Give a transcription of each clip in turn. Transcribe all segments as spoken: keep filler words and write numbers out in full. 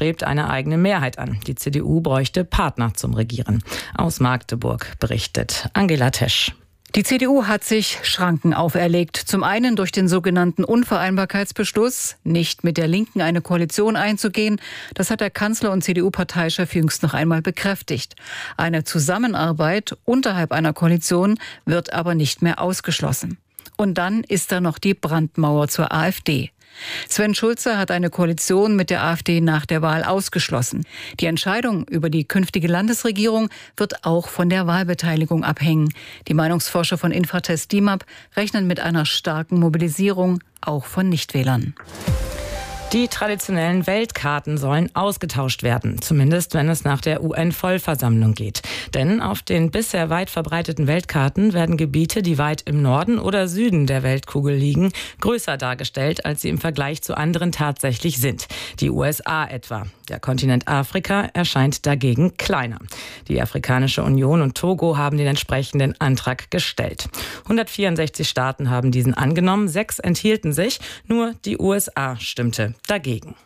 strebt eine eigene Mehrheit an. Die C D U bräuchte Partner zum Regieren. Aus Magdeburg berichtet Angela Tesch. Die C D U hat sich Schranken auferlegt. Zum einen durch den sogenannten Unvereinbarkeitsbeschluss, nicht mit der Linken eine Koalition einzugehen. Das hat der Kanzler und C D U-Parteichef jüngst noch einmal bekräftigt. Eine Zusammenarbeit unterhalb einer Koalition wird aber nicht mehr ausgeschlossen. Und dann ist da noch die Brandmauer zur AfD. Sven Schulze hat eine Koalition mit der AfD nach der Wahl ausgeschlossen. Die Entscheidung über die künftige Landesregierung wird auch von der Wahlbeteiligung abhängen. Die Meinungsforscher von Infratest DIMAP rechnen mit einer starken Mobilisierung, auch von Nichtwählern. Die traditionellen Weltkarten sollen ausgetauscht werden, zumindest wenn es nach der U N-Vollversammlung geht. Denn auf den bisher weit verbreiteten Weltkarten werden Gebiete, die weit im Norden oder Süden der Weltkugel liegen, größer dargestellt, als sie im Vergleich zu anderen tatsächlich sind. Die U S A etwa. Der Kontinent Afrika erscheint dagegen kleiner. Die Afrikanische Union und Togo haben den entsprechenden Antrag gestellt. hundertvierundsechzig Staaten haben diesen angenommen, sechs enthielten sich, nur die U S A stimmte dagegen.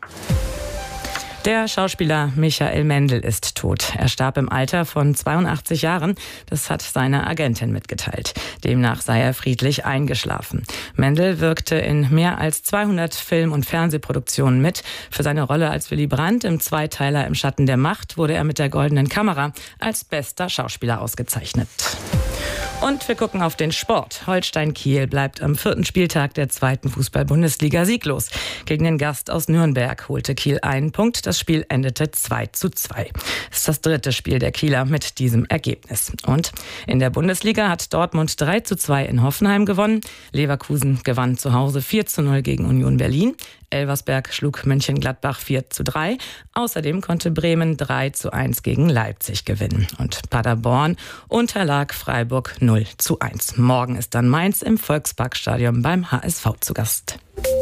Der Schauspieler Michael Mendl ist tot. Er starb im Alter von zweiundachtzig Jahren. Das hat seine Agentin mitgeteilt. Demnach sei er friedlich eingeschlafen. Mendl wirkte in mehr als zweihundert Film- und Fernsehproduktionen mit. Für seine Rolle als Willy Brandt im Zweiteiler Im Schatten der Macht wurde er mit der Goldenen Kamera als bester Schauspieler ausgezeichnet. Und wir gucken auf den Sport. Holstein Kiel bleibt am vierten Spieltag der zweiten Fußball-Bundesliga sieglos. Gegen den Gast aus Nürnberg holte Kiel einen Punkt. Das Spiel endete zwei zu zwei. Das ist das dritte Spiel der Kieler mit diesem Ergebnis. Und in der Bundesliga hat Dortmund drei zu zwei in Hoffenheim gewonnen. Leverkusen gewann zu Hause vier zu null gegen Union Berlin. Elversberg schlug Mönchengladbach vier zu drei. Außerdem konnte Bremen drei zu eins gegen Leipzig gewinnen. Und Paderborn unterlag Freiburg null zu eins. Morgen ist dann Mainz im Volksparkstadion beim H S V zu Gast.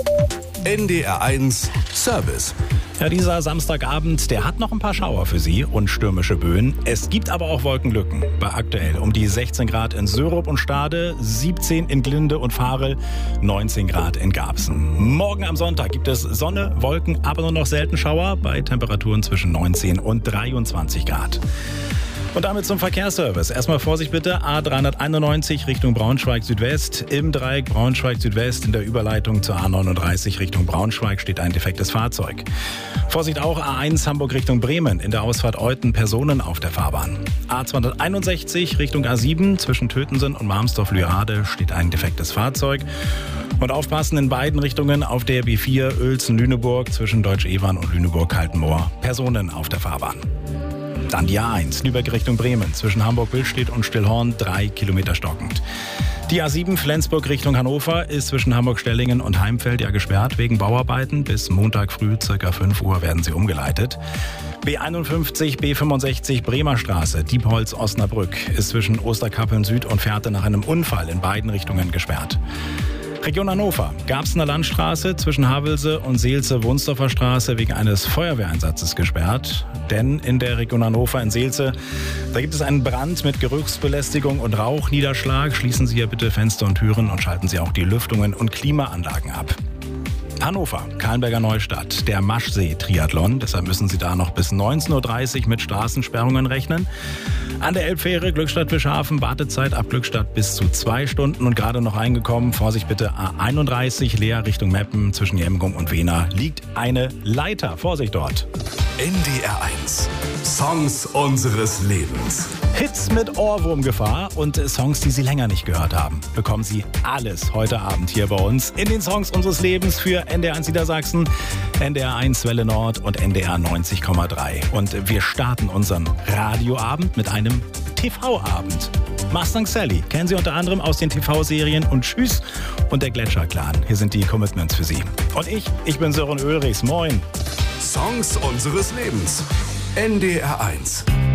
N D R eins Service. Ja, dieser Samstagabend, der hat noch ein paar Schauer für Sie und stürmische Böen. Es gibt aber auch Wolkenlücken. Bei aktuell um die sechzehn Grad in Sörup und Stade, siebzehn in Glinde und Varel, neunzehn Grad in Garbsen. Morgen am Sonntag gibt es Sonne, Wolken, aber nur noch selten Schauer bei Temperaturen zwischen neunzehn und dreiundzwanzig Grad. Und damit zum Verkehrsservice. Erstmal Vorsicht bitte, A dreihunderteinundneunzig Richtung Braunschweig Südwest. Im Dreieck Braunschweig Südwest in der Überleitung zur A neununddreißig Richtung Braunschweig steht ein defektes Fahrzeug. Vorsicht auch A eins Hamburg Richtung Bremen. In der Ausfahrt Euten Personen auf der Fahrbahn. A zweihunderteinundsechzig Richtung A sieben zwischen Tötensen und Marmsdorf-Lührade steht ein defektes Fahrzeug. Und aufpassen in beiden Richtungen auf der B vier Uelzen-Lüneburg zwischen Deutsch-Evern und Lüneburg-Kaltenmoor. Personen auf der Fahrbahn. Dann die A eins, Lübeck Richtung Bremen, zwischen Hamburg-Billstedt und Stillhorn, drei Kilometer stockend. Die A sieben Flensburg Richtung Hannover ist zwischen Hamburg-Stellingen und Heimfeld ja gesperrt wegen Bauarbeiten. Bis Montag früh, circa fünf Uhr, werden sie umgeleitet. B einundfünfzig, B fünfundsechzig Bremer Straße, Diepholz-Osnabrück ist zwischen Osterkappeln Süd und Fährte nach einem Unfall in beiden Richtungen gesperrt. Region Hannover, Garbsener Landstraße zwischen Havelse und Seelze-Wunsdorfer Straße wegen eines Feuerwehreinsatzes gesperrt. Denn in der Region Hannover in Seelze, da gibt es einen Brand mit Geruchsbelästigung und Rauchniederschlag. Schließen Sie hier bitte Fenster und Türen und schalten Sie auch die Lüftungen und Klimaanlagen ab. Hannover, Kahlenberger Neustadt, der Maschsee-Triathlon. Deshalb müssen Sie da noch bis neunzehn Uhr dreißig mit Straßensperrungen rechnen. An der Elbfähre Glückstadt-Bischhafen, Wartezeit ab Glückstadt bis zu zwei Stunden. Und gerade noch eingekommen, Vorsicht bitte, A einunddreißig, Leer Richtung Meppen zwischen Jemgum und Wehna liegt eine Leiter. Vorsicht dort. N D R eins. Songs unseres Lebens. Hits mit Ohrwurmgefahr und Songs, die Sie länger nicht gehört haben. Bekommen Sie alles heute Abend hier bei uns in den Songs unseres Lebens für N D R eins Niedersachsen, N D R eins Welle Nord und N D R neunzig Komma drei. Und wir starten unseren Radioabend mit einem T V-Abend. Mustang Sally kennen Sie unter anderem aus den T V-Serien und Tschüss und der Gletscher-Clan. Hier sind die Commitments für Sie. Und ich, ich bin Sören Ulrichs. Moin. Songs unseres Lebens. N D R eins.